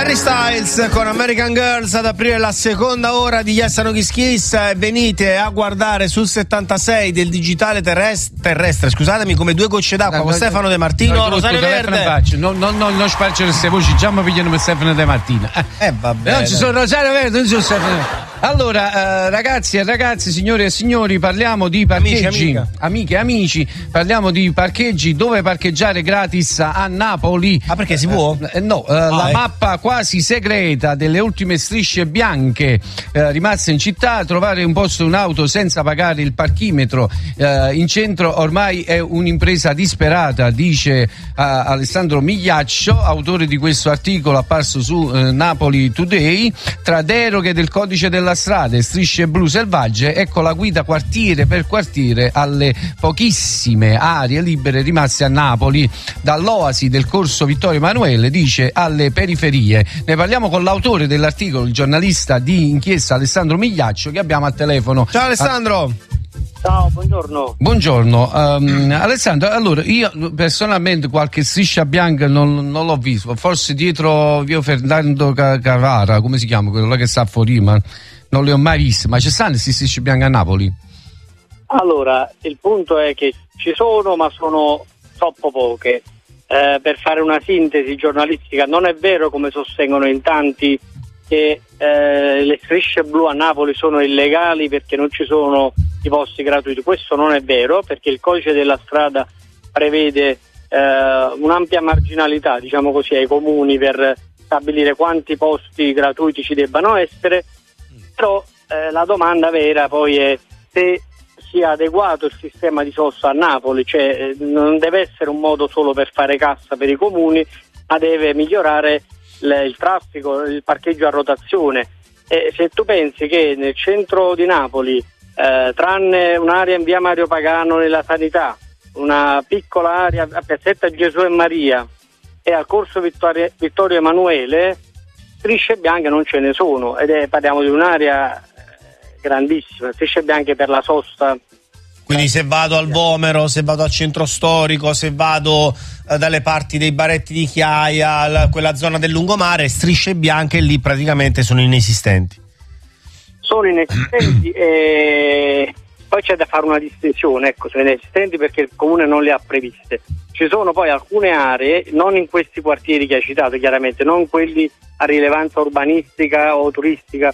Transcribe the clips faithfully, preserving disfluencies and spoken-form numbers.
Harry Styles con American Girls ad aprire la seconda ora di Yes No Kiss Kiss. Venite a guardare sul settantasei del digitale terrestre, terrestre scusatemi, come due gocce d'acqua, no, con no, Stefano De Martino, no, Rosario Verde. Non no, no, non spargere queste voci, già mi pigliano per Stefano De Martino. Eh vabbè. Non ci sono Rosario Verde, non ci sono Stefano. Allora, eh, ragazzi e ragazze, signore e signori, parliamo di parcheggi, amici, amiche e amici, parliamo di parcheggi dove parcheggiare gratis a Napoli. Ah, perché si può? Eh, no, eh, ah, la eh. mappa quasi segreta delle ultime strisce bianche eh, rimaste in città. Trovare un posto, un'auto senza pagare il parchimetro eh, in centro ormai è un'impresa disperata, dice eh, Alessandro Migliaccio, autore di questo articolo apparso su eh, Napoli Today. Tra deroghe del codice della strada e strisce blu selvagge, ecco la guida quartiere per quartiere alle pochissime aree libere rimaste a Napoli, dall'oasi del corso Vittorio Emanuele, dice, alle periferie. Ne parliamo con l'autore dell'articolo, il giornalista di inchiesta Alessandro Migliaccio, che abbiamo al telefono. Ciao Alessandro. Ciao, buongiorno. Buongiorno. Um, Alessandro, allora io personalmente qualche striscia bianca non, non l'ho visto, forse dietro via Fernando Carrara, come si chiama quello là che sta fuori, ma non le ho mai viste. Ma ci stanno queste strisce bianche a Napoli? Allora, il punto è che ci sono, ma sono troppo poche. Eh, per fare una sintesi giornalistica, non è vero, come sostengono in tanti, che eh, le strisce blu a Napoli sono illegali perché non ci sono i posti gratuiti. Questo non è vero, perché il codice della strada prevede eh, un'ampia marginalità, diciamo così, ai comuni per stabilire quanti posti gratuiti ci debbano essere. Però eh, la domanda vera poi è se sia adeguato il sistema di sosta a Napoli, cioè eh, non deve essere un modo solo per fare cassa per i comuni, ma deve migliorare le, il traffico, il parcheggio a rotazione. E se tu pensi che nel centro di Napoli, eh, tranne un'area in via Mario Pagano nella sanità, una piccola area a piazzetta Gesù e Maria e al corso Vittorio, Vittorio Emanuele, strisce bianche non ce ne sono, ed è, parliamo di un'area grandissima, strisce bianche per la sosta. Quindi se vado al Vomero, se vado al centro storico, se vado eh, dalle parti dei Baretti di Chiaia, la, quella zona del lungomare, strisce bianche lì praticamente sono inesistenti. Sono inesistenti e poi c'è da fare una distinzione, ecco, sono inesistenti perché il comune non le ha previste. Ci sono poi alcune aree, non in questi quartieri che hai citato chiaramente, non quelli a rilevanza urbanistica o turistica,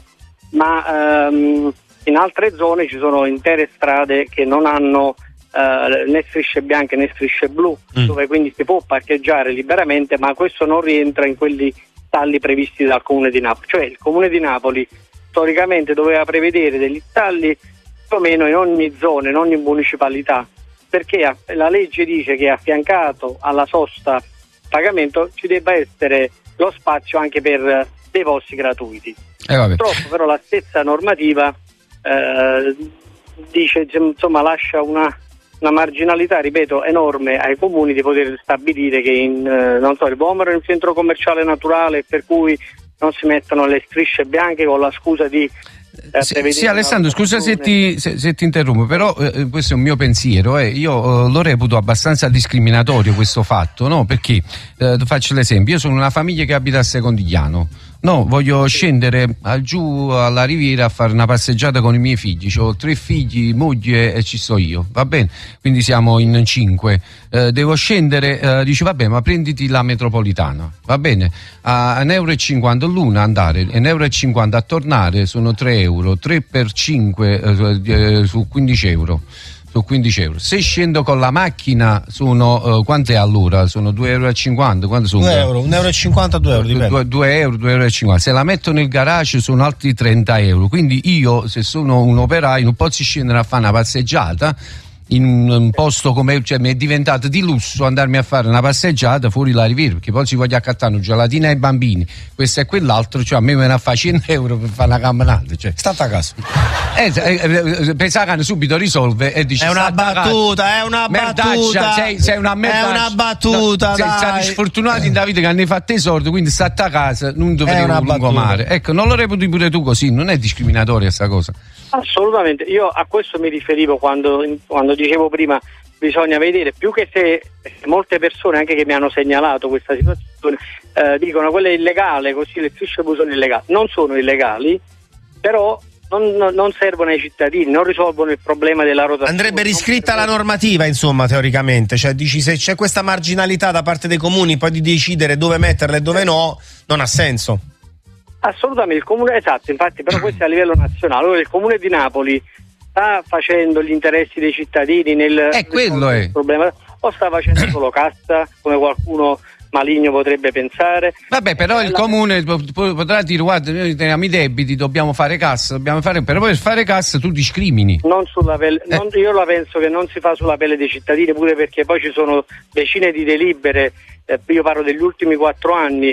ma ehm, in altre zone ci sono intere strade che non hanno eh, né strisce bianche né strisce blu, mm. dove quindi si può parcheggiare liberamente, ma questo non rientra in quelli stalli previsti dal Comune di Napoli. Cioè il Comune di Napoli storicamente doveva prevedere degli stalli più o meno in ogni zona, in ogni municipalità, perché la legge dice che affiancato alla sosta pagamento ci debba essere lo spazio anche per dei posti gratuiti. Eh, Purtroppo però la stessa normativa eh, dice, insomma, lascia una, una marginalità, ripeto, enorme ai comuni di poter stabilire che in eh, non so, il Vomero è un centro commerciale naturale, per cui non si mettono le strisce bianche con la scusa di Eh, sì, sì, Alessandro, scusa se ti, se, se ti interrompo, però eh, questo è un mio pensiero, eh. io eh, lo reputo abbastanza discriminatorio questo fatto, no? Perché eh, faccio l'esempio, io sono una famiglia che abita a Secondigliano, no, voglio scendere a, giù alla Riviera a fare una passeggiata con i miei figli, ho tre figli, moglie e ci sto io, va bene? Quindi siamo in cinque, eh, devo scendere, eh, dice vabbè, ma prenditi la metropolitana, va bene? A un euro e cinquanta l'una andare, un euro e cinquanta a tornare, sono tre euro, tre per cinque eh, su quindici euro. Su quindici euro. Se scendo con la macchina sono uh, quante all'ora? Sono due euro e cinquanta, quanto sono? due euro, un euro e cinquanta, due euro, due, due euro, due euro e cinquanta. Se la metto nel garage sono altri trenta euro. Quindi io, se sono un operaio, non posso scendere a fare una passeggiata in un posto come, cioè mi è diventato di lusso andarmi a fare una passeggiata fuori la Riviera, perché poi si voglio accattare una gelatina ai bambini, questo e quell'altro, cioè a me me ne fa cento euro per fare una camminata, cioè stata a casa, eh, eh, eh, pensava che subito risolve e dice è una battuta, è una battuta, sei, sei una è una battuta, no, sei stati sfortunati in Davide che hanno fatto i soldi, quindi state a casa, non dovete un lungomare, ecco, non lo reputi pure tu così? Non è discriminatoria sta cosa? Assolutamente, io a questo mi riferivo quando, quando dicevo prima bisogna vedere, più che se molte persone anche che mi hanno segnalato questa situazione eh, dicono quella è illegale, così le strisce blu sono illegali. Non sono illegali, però non, non servono ai cittadini, non risolvono il problema della rotazione. Andrebbe riscritta la normativa, insomma, teoricamente, cioè dici, se c'è questa marginalità da parte dei comuni poi di decidere dove metterla e dove no, non ha senso. Assolutamente, il comune, esatto, infatti, però questo è a livello nazionale. Allora, il comune di Napoli sta facendo gli interessi dei cittadini nel eh, quello è. problema, o sta facendo solo cassa, come qualcuno maligno potrebbe pensare? Vabbè, però eh, il la... comune potrà dire: guarda, noi teniamo i debiti, dobbiamo fare cassa, dobbiamo fare, però per fare cassa tu discrimini. Non sulla pelle, eh. non, io la penso che non si fa sulla pelle dei cittadini, pure perché poi ci sono decine di delibere, eh, io parlo degli ultimi quattro anni,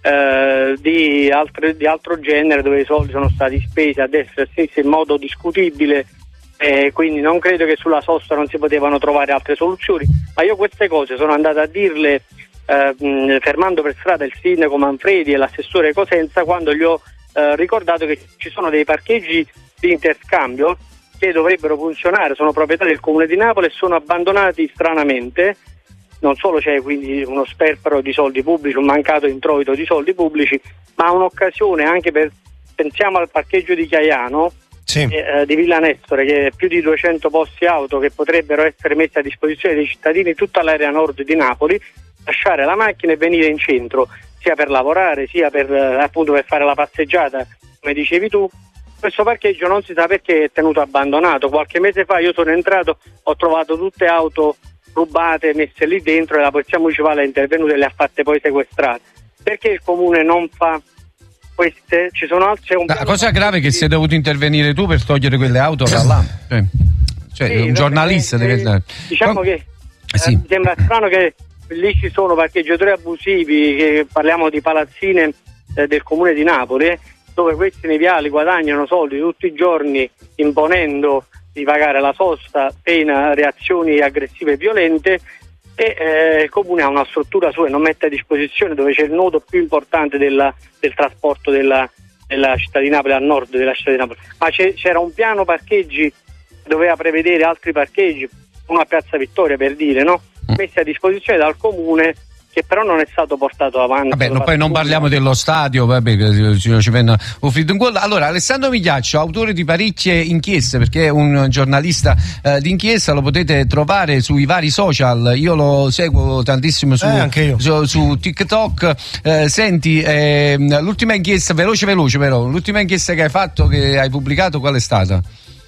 eh, di, altre, di altro genere, dove i soldi sono stati spesi a destra e a sinistra in modo discutibile. Eh, quindi non credo che sulla sosta non si potevano trovare altre soluzioni, ma io queste cose sono andato a dirle eh, mh, fermando per strada il sindaco Manfredi e l'assessore Cosenza, quando gli ho eh, ricordato che ci sono dei parcheggi di interscambio che dovrebbero funzionare, sono proprietà del comune di Napoli e sono abbandonati stranamente. Non solo c'è quindi uno sperpero di soldi pubblici, un mancato introito di soldi pubblici, ma un'occasione anche per, pensiamo al parcheggio di Chiaiano, sì. eh, di Villa Nestore, che è più di duecento posti auto che potrebbero essere messi a disposizione dei cittadini, tutta l'area nord di Napoli, lasciare la macchina e venire in centro, sia per lavorare, sia per eh, appunto per fare la passeggiata, come dicevi tu. Questo parcheggio non si sa perché è tenuto abbandonato. Qualche mese fa io sono entrato, ho trovato tutte auto rubate, messe lì dentro, e la polizia municipale è intervenuta e le ha fatte poi sequestrate. Perché il comune non fa queste? Ci sono altre. La cosa grave è che sei dovuto intervenire tu per togliere quelle auto da là. Cioè, cioè sì, un giornalista deve stare. Diciamo Com- che eh, sì. mi sembra strano che lì ci sono parcheggiatori abusivi, che parliamo di palazzine eh, del comune di Napoli, dove questi nei viali guadagnano soldi tutti i giorni imponendo di pagare la sosta, pena reazioni aggressive e violente, e eh, il comune ha una struttura sua e non mette a disposizione, dove c'è il nodo più importante della, del trasporto della, della città di Napoli, al nord della città di Napoli. Ma c'era un piano parcheggi che doveva prevedere altri parcheggi, uno a Piazza Vittoria per dire, no? Messi a disposizione dal comune, che però non è stato portato avanti. Vabbè, no, poi non parliamo dello stadio, vabbè, che ci venne offrito un gol. Allora, Alessandro Migliaccio, autore di parecchie inchieste, perché è un giornalista eh, d'inchiesta, lo potete trovare sui vari social. Io lo seguo tantissimo su, eh, su, su TikTok. Eh, senti, eh, l'ultima inchiesta, veloce veloce però, l'ultima inchiesta che hai fatto, che hai pubblicato, qual è stata?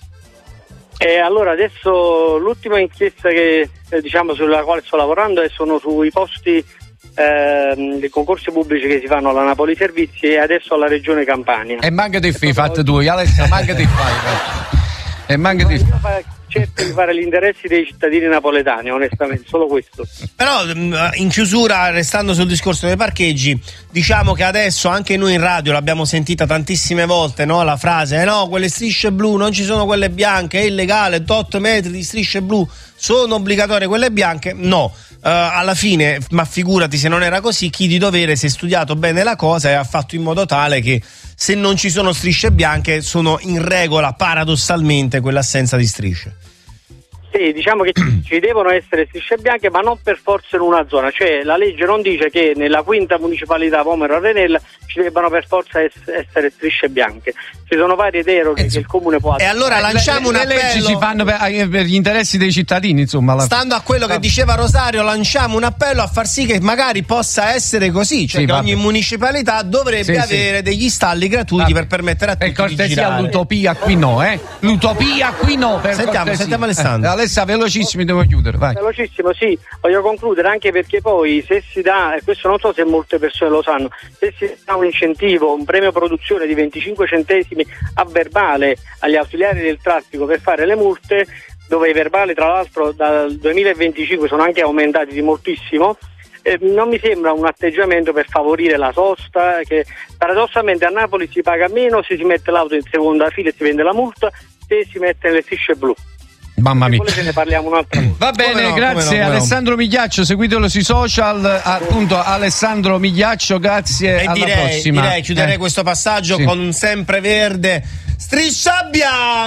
Eh, allora adesso l'ultima inchiesta che eh, diciamo sulla quale sto lavorando è sono sui posti eh, dei concorsi pubblici che si fanno alla Napoli Servizi e adesso alla Regione Campania. E manca di fai fatte tu, Alessia, manca di fai. E manca di fai. Cerco di fare gli interessi dei cittadini napoletani, onestamente, solo questo. Però in chiusura, restando sul discorso dei parcheggi, diciamo che adesso anche noi in radio l'abbiamo sentita tantissime volte, no? La frase, eh no, quelle strisce blu, non ci sono quelle bianche, è illegale, tot metri di strisce blu, sono obbligatorie quelle bianche? No. Uh, alla fine, ma figurati se non era così, chi di dovere si è studiato bene la cosa e ha fatto in modo tale che se non ci sono strisce bianche sono in regola paradossalmente quell'assenza di strisce. Sì, diciamo che ci devono essere strisce bianche, ma non per forza in una zona, cioè la legge non dice che nella quinta municipalità Vomero Arenella ci debbano per forza essere strisce bianche. Ci sono varie deroghe eh, che il comune può. E allora lanciamo le, un appello. Le leggi si fanno per, per gli interessi dei cittadini, insomma. La... Stando a quello che diceva Rosario, lanciamo un appello a far sì che magari possa essere così, cioè sì, che vabbè. ogni municipalità dovrebbe sì, avere sì. degli stalli gratuiti vabbè. per permettere a tutti per cortesia, di girare. L'utopia qui no, eh? L'utopia qui no. Per sentiamo, sentiamo Alessandro. Eh, Alessia, velocissimi, devo chiudere, vai. Velocissimo, sì, voglio concludere, anche perché poi se si dà, e questo non so se molte persone lo sanno, se si dà un incentivo, un premio produzione di venticinque centesimi a verbale agli ausiliari del traffico per fare le multe, dove i verbali tra l'altro dal duemilaventicinque sono anche aumentati di moltissimo, eh, non mi sembra un atteggiamento per favorire la sosta, che paradossalmente a Napoli si paga meno se si mette l'auto in seconda fila e si vende la multa, se si mette nelle strisce blu. Mamma mia. Ne parliamo un'altra volta. Va bene, no, grazie no, Alessandro no. Migliaccio, seguitelo sui social, appunto Alessandro Migliaccio, grazie, e alla direi, prossima. Direi chiuderei eh. questo passaggio sì. con un sempreverde Striscia Bianca.